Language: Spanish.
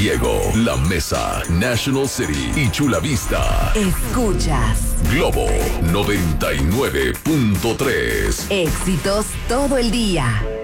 Diego, La Mesa, National City y Chula Vista. Escuchas Globo 99.3. éxitos todo el día.